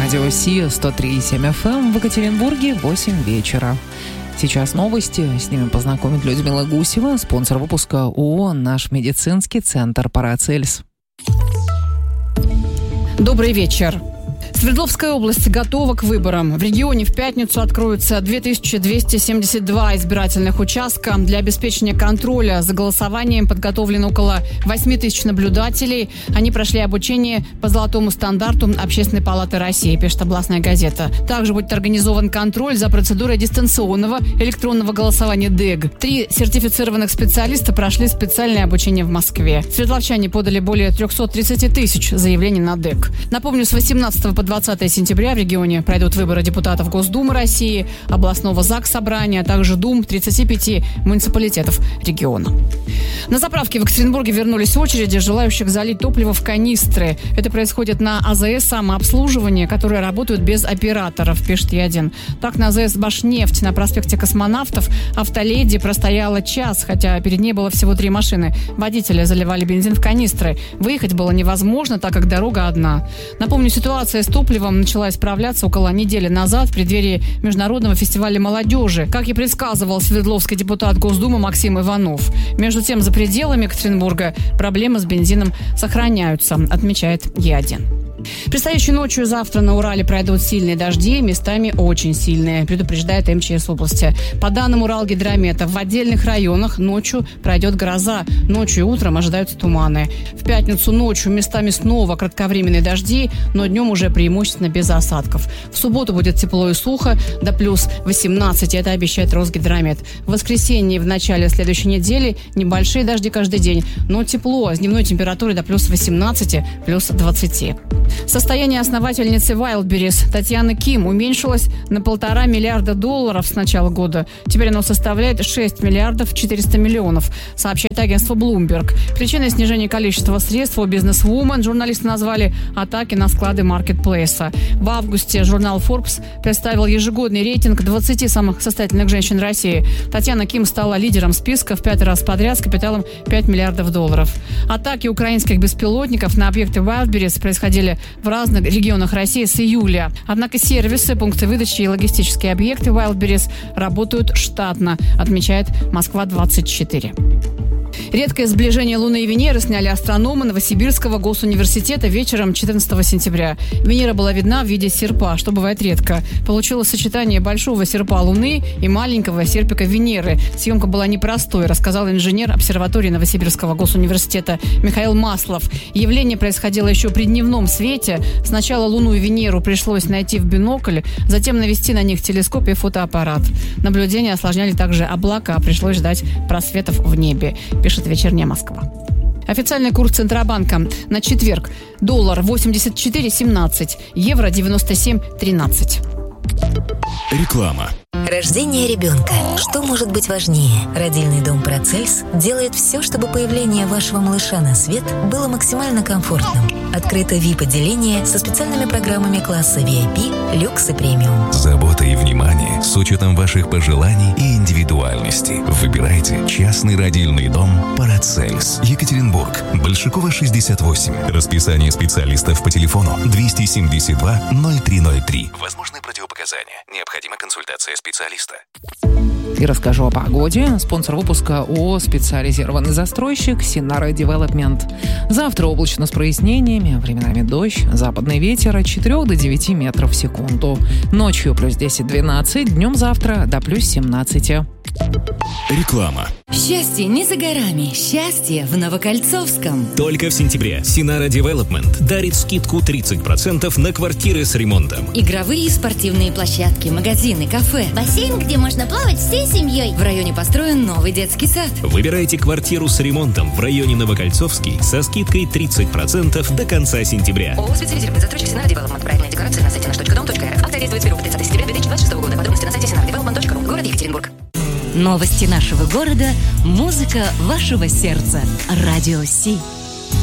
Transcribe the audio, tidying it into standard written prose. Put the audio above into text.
радио Си 103,7 FM в Екатеринбурге 8 вечера. Сейчас новости. С ними познакомит Людмила Гусева, спонсор выпуска ООО «Наш медицинский центр Парацельс». Добрый вечер. Свердловская область готова к выборам. В регионе в пятницу откроются 2272 избирательных участка. Для обеспечения контроля за голосованием подготовлено около 8 тысяч наблюдателей. Они прошли обучение по золотому стандарту Общественной палаты России, пишет областная газета. Также будет организован контроль за процедурой дистанционного электронного голосования ДЭГ. 3 сертифицированных специалиста прошли специальное обучение в Москве. Свердловчане подали более 330 тысяч заявлений на ДЭГ. Напомню, с 18 по 20 сентября в регионе пройдут выборы депутатов Госдумы России, областного Заксобрания, а также дум 35 муниципалитетов региона. На заправке в Екатеринбурге вернулись очереди желающих залить топливо в канистры. Это происходит на АЗС самообслуживания, которые работают без операторов, пишет Е1. Так, на АЗС «Башнефть» на проспекте Космонавтов автоледи простояла час, хотя перед ней было всего 3 машины. Водители заливали бензин в канистры. Выехать было невозможно, так как дорога одна. Напомню, ситуация с топливом начала исправляться около недели назад в преддверии Международного фестиваля молодежи, как и предсказывал свердловский депутат Госдумы Максим Иванов. Между тем, за пределами Екатеринбурга проблемы с бензином сохраняются, отмечает Е1. Предстоящей ночью завтра на Урале пройдут сильные дожди, местами очень сильные, предупреждает МЧС области. По данным Уралгидромета, в отдельных районах ночью пройдет гроза, ночью и утром ожидаются туманы. В пятницу ночью местами снова кратковременные дожди, но днем уже преимущественно без осадков. В субботу будет тепло и сухо, до плюс 18, это обещает Росгидромет. В воскресенье и в начале следующей недели небольшие дожди каждый день, но тепло, с дневной температурой до плюс 18, плюс 20. Состояние основательницы Wildberries Татьяны Ким уменьшилось на $1,5 миллиарда с начала года. Теперь оно составляет 6 миллиардов 400 миллионов, сообщает агентство Bloomberg. Причиной снижения количества средств у бизнесвумен журналисты назвали атаки на склады маркетплейса. В августе журнал Forbes представил ежегодный рейтинг 20 самых состоятельных женщин России. Татьяна Ким стала лидером списка в 5 раз подряд с капиталом $5 миллиардов. Атаки украинских беспилотников на объекты Wildberries происходили в разных регионах России с июля. Однако сервисы, пункты выдачи и логистические объекты Wildberries работают штатно, отмечает Москва-24. Редкое сближение Луны и Венеры сняли астрономы Новосибирского госуниверситета вечером 14 сентября. Венера была видна в виде серпа, что бывает редко. Получилось сочетание большого серпа Луны и маленького серпика Венеры. Съемка была непростой, рассказал инженер обсерватории Новосибирского госуниверситета Михаил Маслов. Явление происходило еще при дневном свете. Сначала Луну и Венеру пришлось найти в бинокль, затем навести на них телескоп и фотоаппарат. Наблюдения осложняли также облака, пришлось ждать просветов в небе, пишет «Вечерняя Москва». Официальный курс Центробанка на четверг. Доллар 84,17, евро 97,13. Реклама. Рождение ребенка. Что может быть важнее? Родильный дом Парацельс делает все, чтобы появление вашего малыша на свет было максимально комфортным. Открыто VIP-отделение со специальными программами класса VIP, люкс и премиум. Забота и внимание с учетом ваших пожеланий и индивидуальности. Выбирайте частный родильный дом Парацельс. Екатеринбург. Большакова, 68. Расписание специалистов по телефону 272 0303. Возможны противопоказания. Необходима консультация специалиста. И расскажу о погоде. Спонсор выпуска ООО «Специализированный застройщик Синара Девелопмент». Завтра облачно с прояснениями, временами дождь, западный ветер от 4 до 9 метров в секунду. Ночью плюс 10-12, днем завтра до плюс 17. Реклама. Счастье не за горами. Счастье в Новокольцовском. Только в сентябре Синара Девелопмент дарит скидку 30% на квартиры с ремонтом. Игровые и спортивные площадки, магазины, кафе. Бассейн, где можно плавать всей семьей. В районе построен новый детский сад. Выбирайте квартиру с ремонтом в районе Новокольцовский со скидкой 30% до конца сентября. ООО «Специализированный застройщик Синара Девелопмент». Проектная декларация на сайте nаш.dom.rf. Акция действует с 1 по 30 сентября 2026 года. Подробности на сайте sinaradevelopment.ru. Город Екатеринбург. Новости нашего города, музыка вашего сердца. Радио Си.